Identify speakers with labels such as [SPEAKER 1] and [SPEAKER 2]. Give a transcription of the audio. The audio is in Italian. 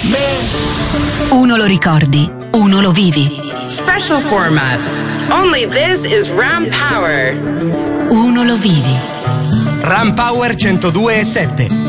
[SPEAKER 1] Uno lo ricordi, uno lo vivi.
[SPEAKER 2] Special format. Only this is Ram Power.
[SPEAKER 1] Uno lo vivi.
[SPEAKER 3] Ram Power 102.7